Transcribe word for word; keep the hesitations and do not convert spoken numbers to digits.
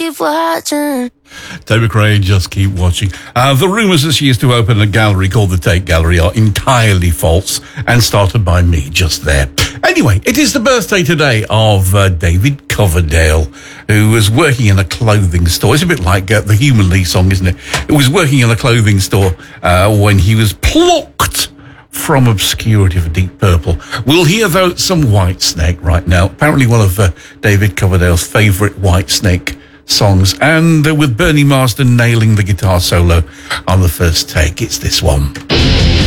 keep watching. David Crane, Just Keep Watching. Uh, the rumours that she used to open a gallery called the Tate Gallery are entirely false and started by me just there. Anyway, it is the birthday today of uh, David Coverdale, who was working in a clothing store. It's a bit like uh, the Human League song, isn't it? It was working in a clothing store uh, when he was plucked from obscurity for Deep Purple. We'll hear, though, some Whitesnake right now. Apparently one of uh, David Coverdale's favourite Whitesnake songs, and uh, with Bernie Marsden nailing the guitar solo on the first take. It's this one.